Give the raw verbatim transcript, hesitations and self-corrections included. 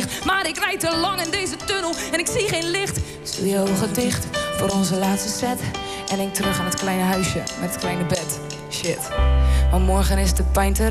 dicht. Maar ik rijd te lang in deze tunnel en ik zie geen licht. Dus doe je ogen dicht voor onze laatste set. En denk terug aan het kleine huisje met het kleine bed. Shit, want morgen is de pijn terug.